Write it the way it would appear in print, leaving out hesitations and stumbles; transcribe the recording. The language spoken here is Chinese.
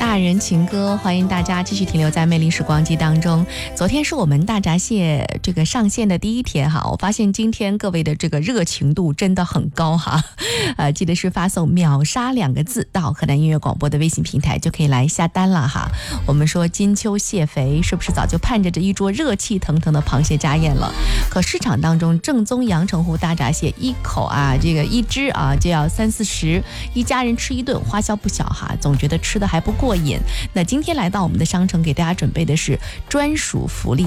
大人情歌，欢迎大家继续停留在魅力时光机当中。昨天是我们大闸蟹这个上线的第一天哈，我发现今天各位的这个热情度真的很高哈。记得是发送秒杀2个字到河南音乐广播的微信平台就可以来下单了哈。我们说金秋蟹肥，是不是早就盼着这一桌热气腾腾的螃蟹家宴了？可市场当中正宗阳澄湖大闸蟹一口啊，这个一只啊就要30-40，一家人吃一顿花销不小哈，总觉得吃的还不过瘾。那今天来到我们的商城，给大家准备的是专属福利。